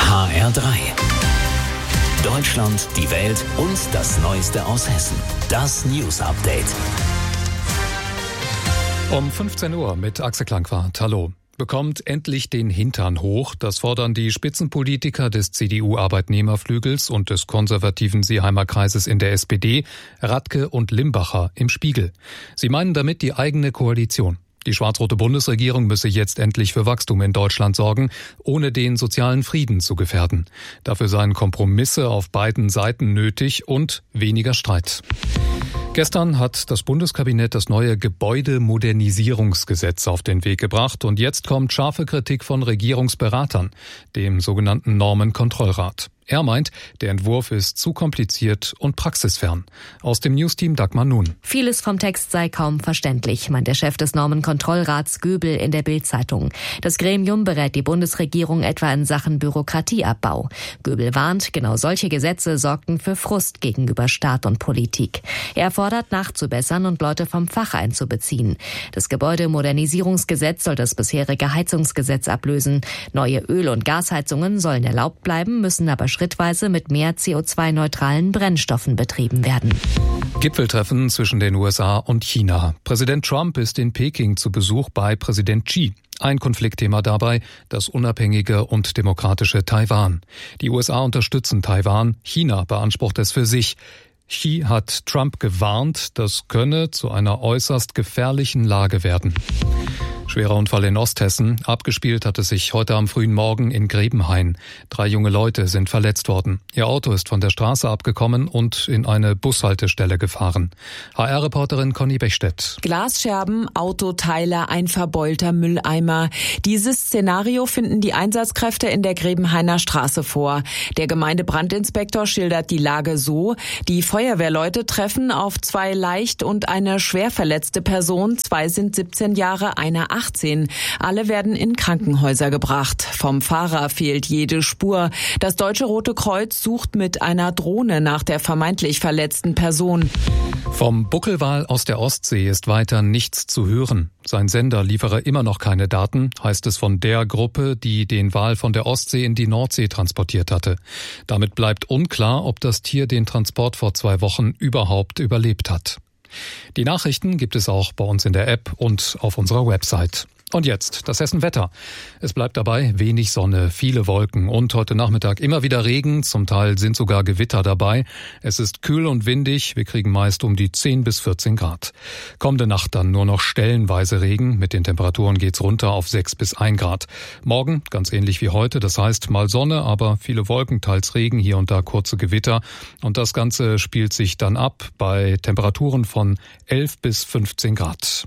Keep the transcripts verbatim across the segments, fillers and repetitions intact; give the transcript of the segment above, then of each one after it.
H R drei. Deutschland, die Welt und das Neueste aus Hessen. Das News Update. Um fünfzehn Uhr mit Axel Klangwart. Hallo. Bekommt endlich den Hintern hoch. Das fordern die Spitzenpolitiker des C D U-Arbeitnehmerflügels und des konservativen Seeheimer Kreises in der S P D, Radke und Limbacher, im Spiegel. Sie meinen damit die eigene Koalition. Die schwarz-rote Bundesregierung müsse jetzt endlich für Wachstum in Deutschland sorgen, ohne den sozialen Frieden zu gefährden. Dafür seien Kompromisse auf beiden Seiten nötig und weniger Streit. Gestern hat das Bundeskabinett das neue Gebäudemodernisierungsgesetz auf den Weg gebracht und jetzt kommt scharfe Kritik von Regierungsberatern, dem sogenannten Normenkontrollrat. Er meint, der Entwurf ist zu kompliziert und praxisfern. Aus dem Newsteam Dagmar Nun. Vieles vom Text sei kaum verständlich, meint der Chef des Normenkontrollrats Göbel in der Bild-Zeitung. Das Gremium berät die Bundesregierung etwa in Sachen Bürokratieabbau. Göbel warnt, genau solche Gesetze sorgten für Frust gegenüber Staat und Politik. Er fordert, nachzubessern und Leute vom Fach einzubeziehen. Das Gebäudemodernisierungsgesetz soll das bisherige Heizungsgesetz ablösen. Neue Öl- und Gasheizungen sollen erlaubt bleiben, müssen aber schrittweise mit mehr C O zwei neutralen Brennstoffen betrieben werden. Gipfeltreffen zwischen den U S A und China. Präsident Trump ist in Peking zu Besuch bei Präsident Xi. Ein Konfliktthema dabei, das unabhängige und demokratische Taiwan. Die U S A unterstützen Taiwan, China beansprucht es für sich. Xi hat Trump gewarnt, das könne zu einer äußerst gefährlichen Lage werden. Schwerer Unfall in Osthessen. Abgespielt hat es sich heute am frühen Morgen in Grebenhain. Drei junge Leute sind verletzt worden. Ihr Auto ist von der Straße abgekommen und in eine Bushaltestelle gefahren. H R-Reporterin Conny Bechstedt. Glasscherben, Autoteile, ein verbeulter Mülleimer. Dieses Szenario finden die Einsatzkräfte in der Grebenhainer Straße vor. Der Gemeindebrandinspektor schildert die Lage so: Die Feuerwehrleute treffen auf zwei leicht und eine schwer verletzte Person. Zwei sind siebzehn Jahre, einer achtzehn. Alle werden in Krankenhäuser gebracht. Vom Fahrer fehlt jede Spur. Das Deutsche Rote Kreuz sucht mit einer Drohne nach der vermeintlich verletzten Person. Vom Buckelwal aus der Ostsee ist weiter nichts zu hören. Sein Sender liefere immer noch keine Daten, heißt es von der Gruppe, die den Wal von der Ostsee in die Nordsee transportiert hatte. Damit bleibt unklar, ob das Tier den Transport vor zwei Wochen überhaupt überlebt hat. Die Nachrichten gibt es auch bei uns in der App und auf unserer Website. Und jetzt das Hessen-Wetter. Es bleibt dabei wenig Sonne, viele Wolken und heute Nachmittag immer wieder Regen. Zum Teil sind sogar Gewitter dabei. Es ist kühl und windig. Wir kriegen meist um die zehn bis vierzehn Grad. Kommende Nacht dann nur noch stellenweise Regen. Mit den Temperaturen geht's runter auf sechs bis ein Grad. Morgen ganz ähnlich wie heute. Das heißt mal Sonne, aber viele Wolken, teils Regen, hier und da kurze Gewitter. Und das Ganze spielt sich dann ab bei Temperaturen von elf bis fünfzehn Grad.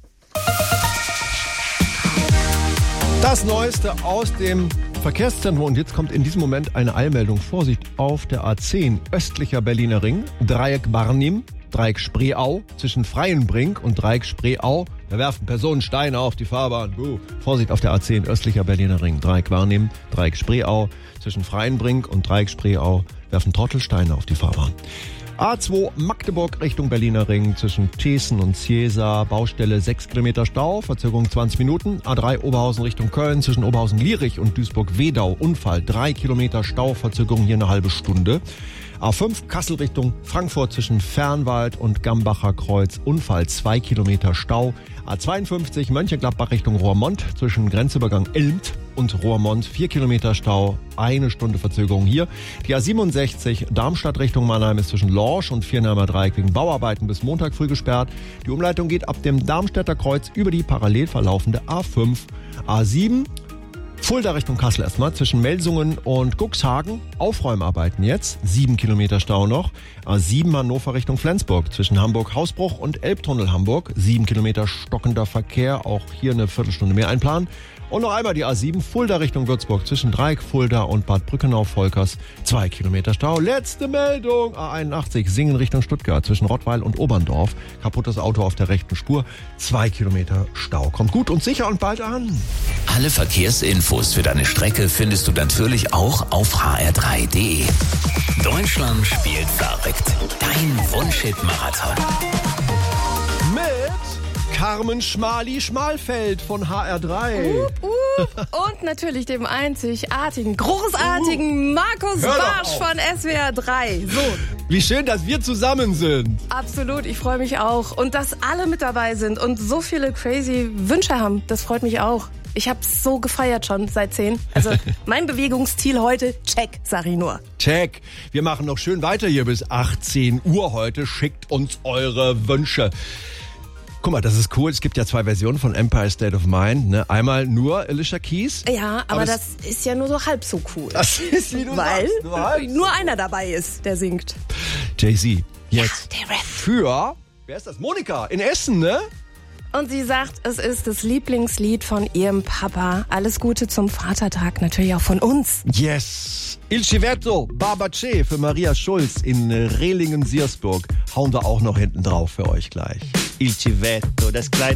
Das Neueste aus dem Verkehrszentrum. Und jetzt kommt in diesem Moment eine Eilmeldung. Vorsicht auf der A zehn, östlicher Berliner Ring, Dreieck Barnim, Dreieck Spreeau, zwischen Freienbrink und Dreieck Spreeau. Da werfen Personen Steine auf die Fahrbahn. Buh. Vorsicht auf der A zehn, östlicher Berliner Ring, Dreieck Barnim, Dreieck Spreeau, zwischen Freienbrink und Dreieck Spreeau werfen Trottel Steine auf die Fahrbahn. A zwei Magdeburg Richtung Berliner Ring, zwischen Thesen und Ciesa, Baustelle sechs Kilometer Stau, Verzögerung zwanzig Minuten. A drei Oberhausen Richtung Köln, zwischen Oberhausen-Lierich und Duisburg-Wedau, Unfall, drei Kilometer Stau, Verzögerung hier eine halbe Stunde. A fünf Kassel Richtung Frankfurt, zwischen Fernwald und Gambacher Kreuz, Unfall, zwei Kilometer Stau. A zweiundfünfzig Mönchengladbach Richtung Roermond, zwischen Grenzübergang Elmt und Roermond, vier Kilometer Stau, eine Stunde Verzögerung hier. Die A siebenundsechzig Darmstadt Richtung Mannheim ist zwischen Lorsch und Viernheimer Dreieck wegen Bauarbeiten bis Montag früh gesperrt. Die Umleitung geht ab dem Darmstädter Kreuz über die parallel verlaufende A fünf. A sieben Fulda Richtung Kassel erstmal, zwischen Melsungen und Cuxhagen. Aufräumarbeiten jetzt, sieben Kilometer Stau noch. A sieben Hannover Richtung Flensburg, zwischen Hamburg-Hausbruch und Elbtunnel Hamburg. sieben Kilometer stockender Verkehr, auch hier eine Viertelstunde mehr einplanen. Und noch einmal die A sieben, Fulda Richtung Würzburg, zwischen Dreieck, Fulda und Bad Brückenau-Volkers, zwei Kilometer Stau. Letzte Meldung, A einundachtzig, Singen Richtung Stuttgart, zwischen Rottweil und Oberndorf. Kaputtes Auto auf der rechten Spur, zwei Kilometer Stau. Kommt gut und sicher und bald an. Alle Verkehrsinfos für deine Strecke findest du natürlich auch auf h r drei punkt d e. Deutschland spielt verrückt. Dein Wunschhit-Marathon. Mit Carmen Schmali-Schmalfeld von H R drei. Uh, uh. Und natürlich dem einzigartigen, großartigen Markus Hör doch Bartsch auf. von S W R drei. So, Wie schön, dass wir zusammen sind. absolut, ich freue mich auch. Und dass alle mit dabei sind und so viele crazy Wünsche haben, das freut mich auch. Ich hab's so gefeiert schon seit zehn. Also mein Bewegungsziel heute, check, sag ich nur. Check. Wir machen noch schön weiter hier bis achtzehn Uhr heute. Schickt uns eure Wünsche. Guck mal, das ist cool. Es gibt ja zwei Versionen von Empire State of Mind. Ne? Einmal nur Alicia Keys. Ja, aber, Aber das ist ja nur so halb so cool. Das ist, wie du Weil sagst, nur halb nur einer dabei ist, der singt. Jay-Z. Jetzt Ja, der Rap. für, wer ist das? Monika in Essen, ne? Und sie sagt, es ist das Lieblingslied von ihrem Papa. Alles Gute zum Vatertag, natürlich auch von uns. Yes. Il Civetto, Barbace für Maria Schulz in Rehlingen-Siersburg. Hauen wir auch noch hinten drauf für euch gleich. Il Civetto, das kleine